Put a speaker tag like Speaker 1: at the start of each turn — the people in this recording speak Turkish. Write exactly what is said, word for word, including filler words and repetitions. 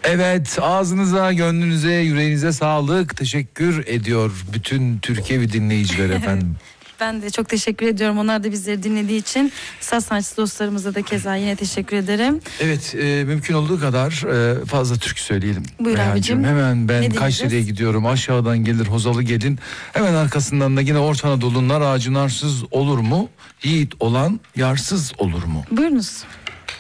Speaker 1: Evet, ağzınıza, gönlünüze, yüreğinize sağlık. Teşekkür ediyor bütün Türkiye dinleyiciler efendim.
Speaker 2: Ben de çok teşekkür ediyorum. Onlar da bizleri dinlediği için. Saz sanatçısı dostlarımıza da keza yine teşekkür ederim.
Speaker 1: Evet, e, mümkün olduğu kadar e, fazla türkü söyleyelim.
Speaker 2: Buyur abicim.
Speaker 1: Hemen ben Kayseri'ye gidiyorum. Aşağıdan gelir Hozalı gelin. Hemen arkasından da yine Orta Anadolu'nun nar ağacı narsız olur mu? Yiğit olan yarsız olur mu?
Speaker 2: Buyurunuz.